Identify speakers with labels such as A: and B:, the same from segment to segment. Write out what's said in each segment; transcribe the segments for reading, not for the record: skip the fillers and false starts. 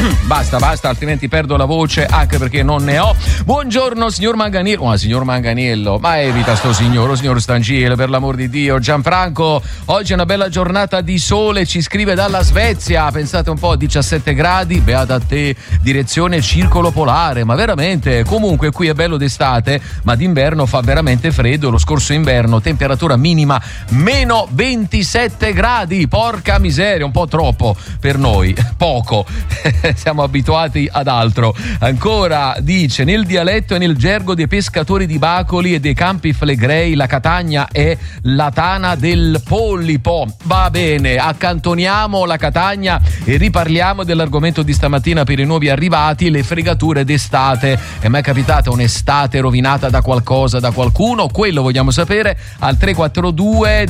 A: Basta, altrimenti perdo la voce, anche perché non ne ho. Buongiorno signor Manganiello. Signor Manganiello, ma evita sto signor Stangile, per l'amor di Dio. Gianfranco, oggi è una bella giornata di sole, ci scrive dalla Svezia, pensate un po', 17 gradi, beata a te, direzione circolo polare, ma veramente, comunque qui è bello d'estate, ma d'inverno fa veramente freddo. Lo scorso inverno temperatura minima meno 27 gradi, porca miseria, un po' troppo per noi, poco. Siamo abituati ad altro. Ancora dice: nel dialetto e nel gergo dei pescatori di Bacoli e dei Campi Flegrei la Catania è la tana del polipo. Va bene, accantoniamo la Catania e riparliamo dell'argomento di stamattina per i nuovi arrivati, le fregature d'estate. È mai capitata un'estate rovinata da qualcosa, da qualcuno? Quello vogliamo sapere al 342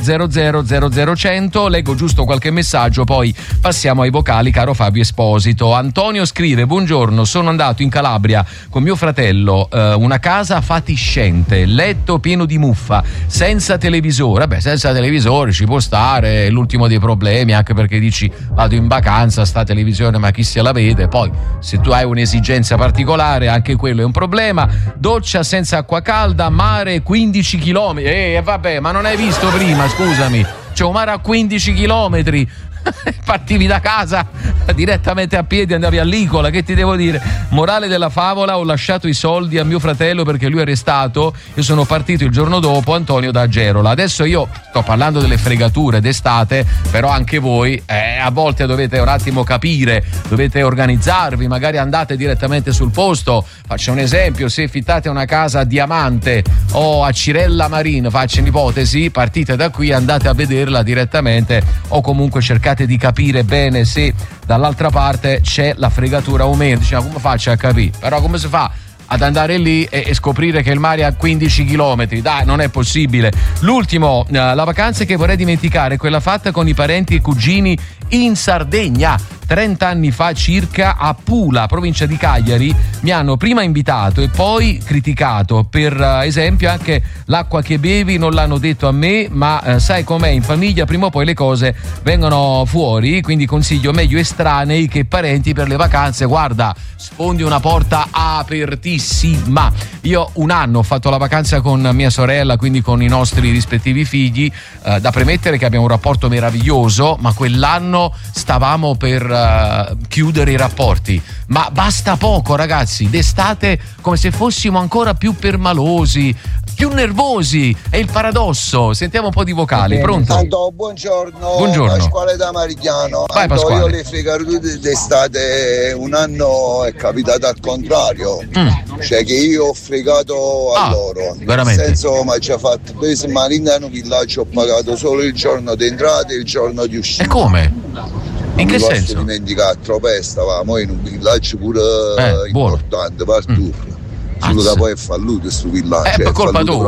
A: 00 100. Leggo giusto qualche messaggio, poi passiamo ai vocali, caro Fabio Esposito. Antonio scrive: buongiorno, sono andato in Calabria con mio fratello, una casa fatiscente, letto pieno di muffa, senza televisore. Beh, senza televisore ci può stare, è l'ultimo dei problemi, anche perché dici vado in vacanza, sta televisione ma chi se la vede. Poi se tu hai un'esigenza particolare, anche quello è un problema. Doccia senza acqua calda, mare 15 chilometri. Vabbè, ma non hai visto prima, scusami, c'è un mare a 15 chilometri. Partivi da casa direttamente a piedi, andavi all'Icola, che ti devo dire? Morale della favola: ho lasciato i soldi a mio fratello perché lui è restato, io sono partito il giorno dopo, Antonio da Gerola. Adesso io sto parlando delle fregature d'estate, però anche voi a volte dovete un attimo capire, dovete organizzarvi, magari andate direttamente sul posto. Faccio un esempio: se fittate una casa a Diamante o a Cirella Marina, faccio un'ipotesi, partite da qui, andate a vederla direttamente, o comunque cercate di capire bene se dall'altra parte c'è la fregatura o meno. Diciamo, come faccio a capire? Però come si fa ad andare lì e scoprire che il mare è a 15 chilometri? Dai, non è possibile. L'ultimo, la vacanza che vorrei dimenticare è quella fatta con i parenti e cugini in Sardegna 30 anni fa circa, a Pula, provincia di Cagliari. Mi hanno prima invitato e poi criticato. Per esempio anche l'acqua che bevi non l'hanno detto a me, ma sai com'è, in famiglia prima o poi le cose vengono fuori, quindi consiglio meglio estranei che parenti per le vacanze. Guarda, sfondi una porta apertissima. Io un anno ho fatto la vacanza con mia sorella, quindi con i nostri rispettivi figli, da premettere che abbiamo un rapporto meraviglioso, ma quell'anno stavamo per chiudere i rapporti, ma basta poco, ragazzi, d'estate come se fossimo ancora più permalosi, più nervosi, è il paradosso. Sentiamo un po' di vocali. Pronto?
B: Tanto, buongiorno.
A: Buongiorno.
B: Pasquale da Marigliano.
A: Vai, Pasquale.
B: Io le fregature d'estate un anno è capitato al contrario, cioè che io ho fregato a loro,
A: veramente?
B: nel senso, ma ci ha fatto 2 settimane in un villaggio, ho pagato solo il giorno di entrata e il giorno di uscita.
A: E come? In che senso?
B: Non posso dimenticare, troppo stavamo in un villaggio pure importante, Parturra. Solo da poi è falluto questo villaggio.
A: Per colpa tua.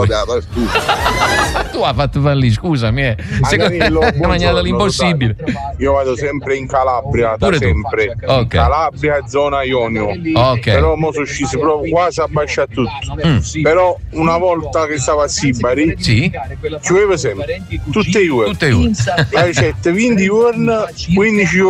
B: Tu
A: hai fatto fallire, scusami. Secondo me hai mangiato l'impossibile.
C: Io vado sempre in Calabria,
A: pure
C: da sempre.
A: Okay.
C: Calabria, zona Ionio.
A: Ok.
C: Però mo sono scesi proprio quasi a baciare tutto. Però una volta che stavo a Sibari,
A: sì,
C: ci avevo sempre tutte e due.
A: Tutte e due.
C: La ricetta 20 giorni, 15 giorni.